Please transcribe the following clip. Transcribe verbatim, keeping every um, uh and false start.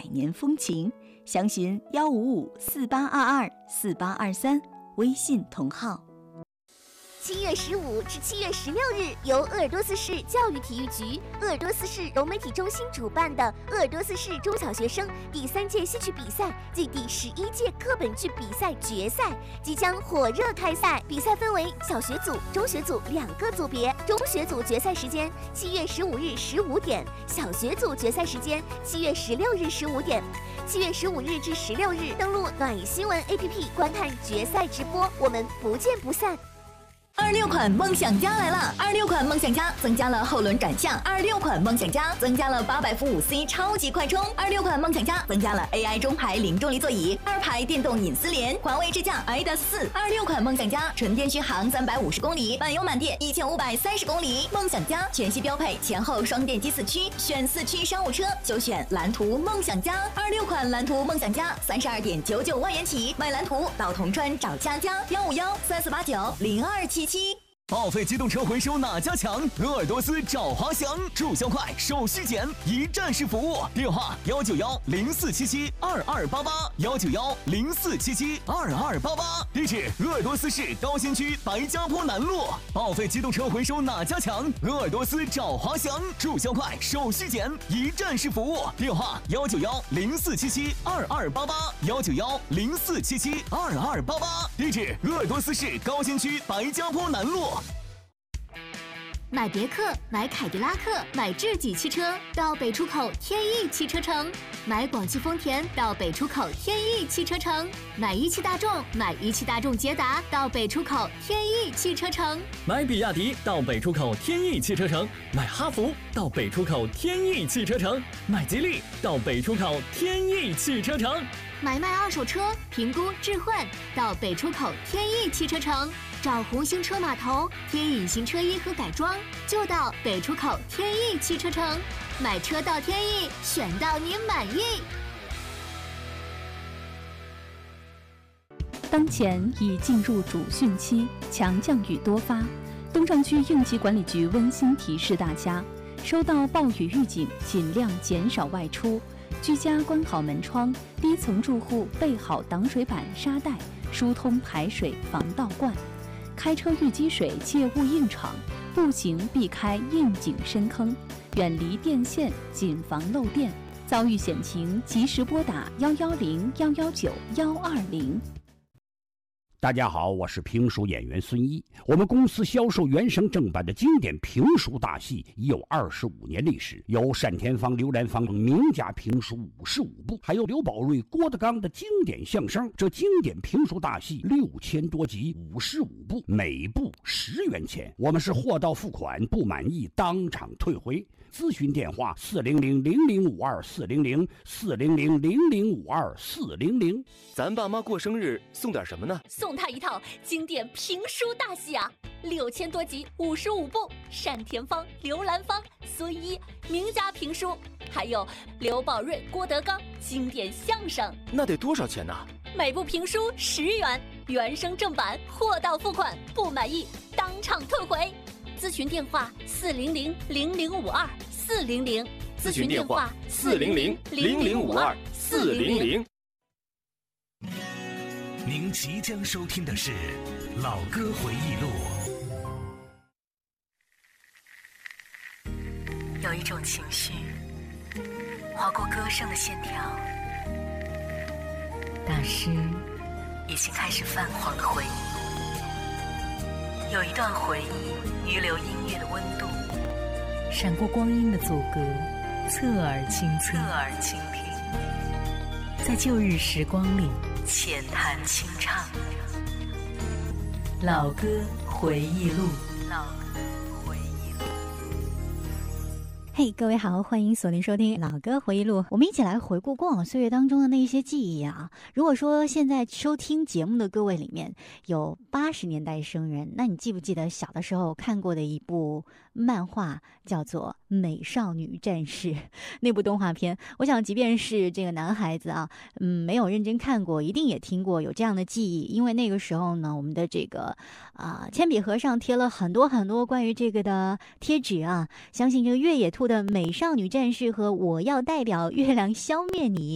年风情。详询幺五五四八二二四八二三，微信同号。 七月十五至七月十六日，由鄂尔多斯市教育体育局、鄂尔多斯市融媒体中心主办的鄂尔多斯市中小学生第三届戏曲比赛暨第十一届课本剧比赛决赛即将火热开赛。比赛分为小学组、中学组两个组别。中学组决赛时间七月十五日十五点，小学组决赛时间七月十六日十五点。七月十五日至十六日，登录暖新闻 A P P 观看决赛直播，我们不见不散。 二六款梦想家来了！二六款梦想家增加了后轮转向，二六款梦想家增加了八百伏五 C 超级快充，二六款梦想家增加了 A I 中排零重力座椅，二排电动隐私帘，环卫支架 I D A S 四。二六款梦想家纯电续航三百五十公里，满油满电一千五百三十公里。梦想家全系标配前后双电机四驱，选四驱商务车就选蓝图梦想家。二六款蓝图梦想家三十二点九九万元起，买蓝图到铜川找佳佳，幺五幺三四八九零二七七。 报废机动车回收哪家强？鄂尔多斯找华翔，注销快，手续简，一站式服务。电话幺九幺零四七七二二八八幺九幺零四七七二二八八。地址鄂尔多斯市高新区白家坡南路。报废机动车回收哪家强？鄂尔多斯找华翔，注销快，手续简，一站式服务。电话幺九幺零四七七二二八八幺九幺零四七七二二八八。地址鄂尔多斯市高新区白家坡南路。 买别克、买凯迪拉克、买智己汽车到北出口天翼汽车城，买广汽丰田到北出口天翼汽车城，买一汽大众、买一汽大众捷达到北出口天翼汽车城， 买比亚迪到北出口天翼汽车城，买哈弗到北出口天翼汽车城，买吉利到北出口天翼汽车城， 买卖二手车、评估置换到北出口天翼汽车城。找红星车码头添隐形车衣和改装，就到北出口天翼汽车城。买车到天翼，选到您满意。 当前已进入主汛期，强降雨多发。东城区应急管理局温馨提示大家，收到暴雨预警，尽量减少外出，居家关好门窗，低层住户备好挡水板、沙袋，疏通排水，防倒灌。开车遇积水切勿硬闯，步行避开应井深坑，远离电线，谨防漏电。遭遇险情，及时拨打幺幺零幺幺九幺二零。 大家好，我是评书演员孙一。我们公司销售原声正版的经典评书大戏已有二十五年历史，有单田芳、刘兰芳等名家评书五十五部，还有刘宝瑞、郭德纲的经典相声。这经典评书大戏六千多集，五十五部，每部十元钱。我们是货到付款，不满意当场退回。咨询电话四零零零零五二四零零四零零零零五二四零零。 咱爸妈过生日送点什么呢？ 送他一套经典评书大戏啊，六千多集，五十五部，单田芳、刘兰芳、孙一名家评书，还有刘宝瑞、郭德纲经典相声。 那得多少钱呢？ 每部评书十元，原声正版，货到付款，不满意当场退回。咨询电话四零零零零五二四零零， 咨询电话四零零零零五二四零零。 您即将收听的是《老歌回忆录》。 有一种情绪划过歌声的线条，大师已经开始泛黄的回忆。有一段回忆余留音乐的温度，闪过光阴的阻隔，侧耳倾听，侧耳倾听，在旧日时光里浅谈清唱。老歌回忆录，老歌回忆录。 嘿、hey, 各位好，欢迎锁定收听老歌回忆录，我们一起来回顾过往岁月当中的那些记忆啊。如果说现在收听节目的各位里面有八十年代生人，那你记不记得小的时候看过的一部漫画叫做《美少女战士》那部动画片？我想即便是这个男孩子啊，嗯，没有认真看过，一定也听过有这样的记忆。因为那个时候呢，我们的这个啊、呃、铅笔盒上贴了很多很多关于这个的贴纸啊，相信这个越野兔的美少女战士和我要代表月亮消灭你